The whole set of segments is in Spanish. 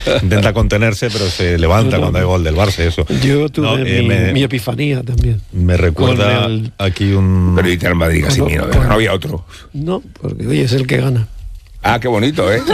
Intenta contenerse, pero se levanta cuando hay gol del Barça, eso. Yo tuve mi epifanía también. Me recuerda aquí un... Pero dice al Madrid Casimiro, no había otro. No, porque oye, es el que gana. Ah, qué bonito, ¿eh?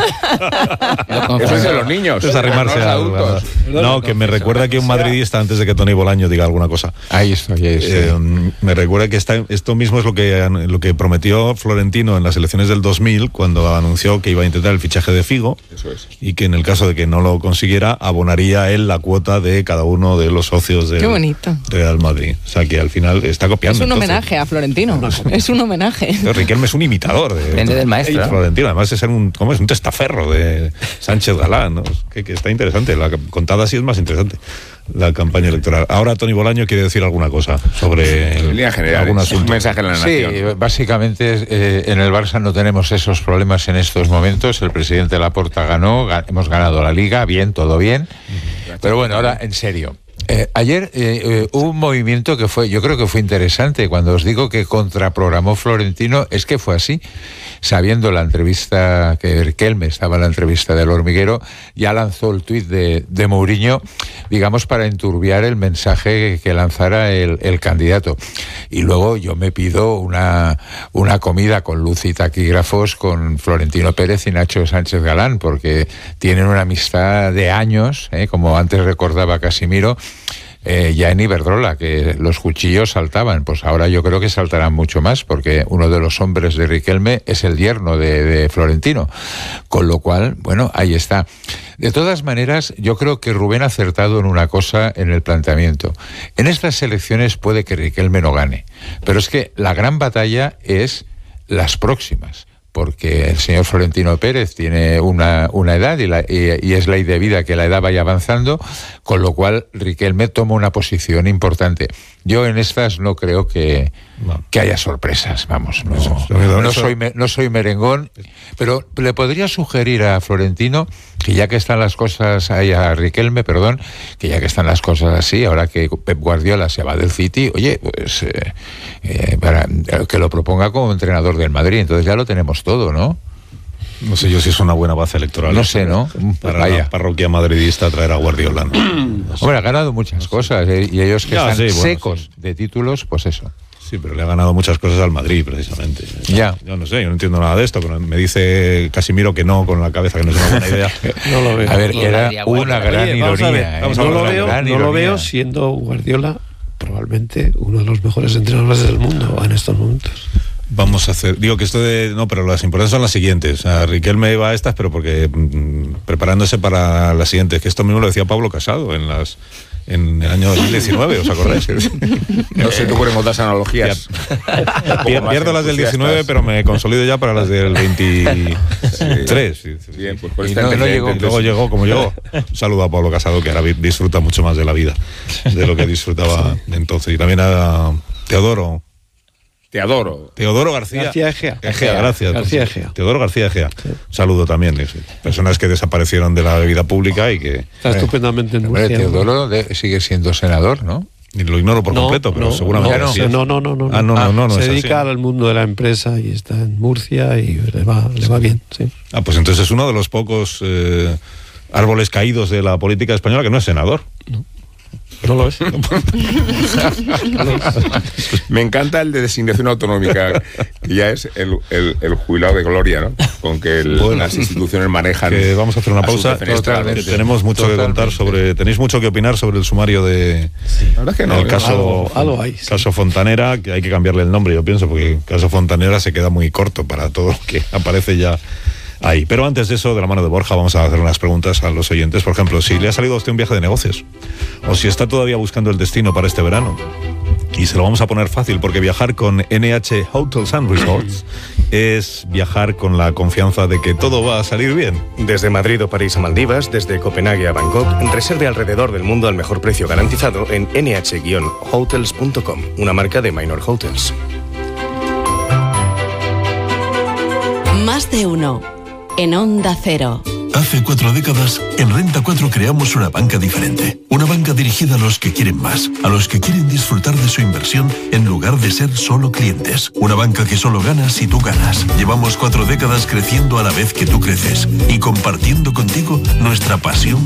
Eso es de los niños. Es arrimarse a adultos. No, que me recuerda que un madridista, antes de que Tony Bolaño diga alguna cosa. Ahí estoy. Me recuerda que esto mismo es lo que prometió Florentino en las elecciones del 2000, cuando anunció que iba a intentar el fichaje de Figo. Eso es. Y que en el caso de que no lo consiguiera, abonaría él la cuota de cada uno de los socios del Real Madrid. O sea, que al final está copiando. Es un homenaje a Florentino. Es un homenaje. Riquelme es un imitador del maestro. Florentino. Además es un testaferro de Sánchez Galán, ¿no? Que está interesante, contada así es más interesante la campaña electoral. Ahora Tony Bolaño quiere decir alguna cosa sobre algún asunto. Un mensaje a la nación. Sí, básicamente en el Barça no tenemos esos problemas en estos momentos. El presidente Laporta ganó, hemos ganado la Liga, bien, todo bien. Pero bueno, ahora en serio. Ayer hubo un movimiento que yo creo que fue interesante. Cuando os digo que contraprogramó Florentino, es que fue así. Sabiendo la entrevista que Riquelme estaba en la entrevista del Hormiguero, ya lanzó el tuit de Mourinho, digamos, para enturbiar el mensaje que lanzara el candidato. Y luego yo me pido una comida con luz y taquígrafos con Florentino Pérez y Nacho Sánchez Galán, porque tienen una amistad de años, como antes recordaba Casimiro, ya en Iberdrola, que los cuchillos saltaban. Pues ahora yo creo que saltarán mucho más, porque uno de los hombres de Riquelme es el yerno de Florentino. Con lo cual, bueno, ahí está. De todas maneras, yo creo que Rubén ha acertado en una cosa en el planteamiento. En estas elecciones puede que Riquelme no gane, pero es que la gran batalla es las próximas. Porque el señor Florentino Pérez tiene una edad y es ley de vida que la edad vaya avanzando, con lo cual Riquelme toma una posición importante. Yo en estas no creo que haya sorpresas, vamos. No soy merengón, pero le podría sugerir a Florentino que ya que están las cosas, a Riquelme, perdón, que ya que están las cosas así, ahora que Pep Guardiola se va del City, oye, pues para que lo proponga como entrenador del Madrid, entonces ya lo tenemos todo, ¿no? No sé yo si es una buena base electoral. No sé, ¿no? Para la parroquia madridista traer a Guardiola, ¿no? No sé. Hombre, ha ganado muchas cosas, y ellos que están secos de títulos, pues eso. Sí, pero le ha ganado muchas cosas al Madrid, precisamente. Ya. Yo no sé, yo no entiendo nada de esto, pero me dice Casimiro que no, con la cabeza, que no es una buena idea. No lo veo. A ver, era una gran ironía. No lo veo siendo Guardiola probablemente uno de los mejores entrenadores del mundo en estos momentos. Vamos a hacer, digo que esto pero las importantes son las siguientes. O sea, Riquelme va a estas, pero porque preparándose para las siguientes, que esto mismo lo decía Pablo Casado en el año 2019, ¿os acordáis? No se te ocurren otras analogías. Pierdo las del 19, pero me consolido ya para las del 23. Bien, pues por luego llegó como llegó. Un saludo a Pablo Casado, que ahora disfruta mucho más de la vida de lo que disfrutaba entonces. Y también a Teodoro García Egea. Gracias. García Egea. Teodoro García Egea. Sí. Un saludo también. Personas que desaparecieron de la vida pública y que... Está estupendamente en Murcia. Teodoro sigue siendo senador, ¿no? Y lo ignoro por completo, pero seguramente no. Sí. No. Se dedica al mundo de la empresa y está en Murcia y le va bien, sí. Pues entonces es uno de los pocos árboles caídos de la política española que no es senador. No lo es. Me encanta el de designación autonómica, que ya es el jubilado de gloria, ¿no? Con que las instituciones manejan. Que vamos a hacer una pausa. Tenemos mucho que contar tenéis mucho que opinar sobre el sumario de la verdad es que no, el caso, algo hay, sí. Caso Fontanera, que hay que cambiarle el nombre, yo pienso, porque el caso Fontanera se queda muy corto para todo lo que aparece ya ahí. Pero antes de eso, de la mano de Borja, vamos a hacer unas preguntas a los oyentes. Por ejemplo, si le ha salido a usted un viaje de negocios, o si está todavía buscando el destino para este verano. Y se lo vamos a poner fácil, porque viajar con NH Hotels and Resorts es viajar con la confianza de que todo va a salir bien. Desde Madrid o París a Maldivas, desde Copenhague a Bangkok, reserve alrededor del mundo al mejor precio garantizado en nh-hotels.com, una marca de Minor Hotels. Más de uno en Onda Cero. Hace 4 décadas, en Renta 4 creamos una banca diferente. Una banca dirigida a los que quieren más, a los que quieren disfrutar de su inversión en lugar de ser solo clientes. Una banca que solo gana si tú ganas. Llevamos 4 décadas creciendo a la vez que tú creces y compartiendo contigo nuestra pasión